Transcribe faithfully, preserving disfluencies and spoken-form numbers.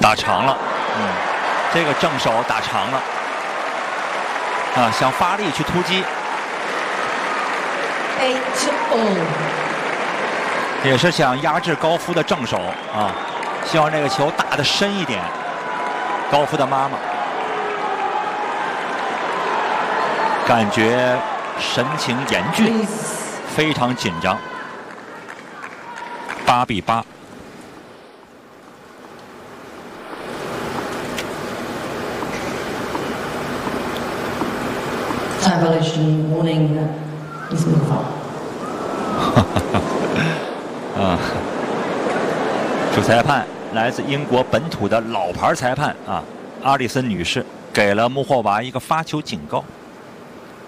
打长了，嗯，这个正手打长了，啊，想发力去突击， eight all， 也是想压制高夫的正手啊，希望这个球打得深一点。高夫的妈妈感觉神情严峻，非常紧张。八比八。 Time violation warning is moved on. 啊，主裁判来自英国本土的老牌裁判啊，阿里森女士给了穆霍娃一个发球警告。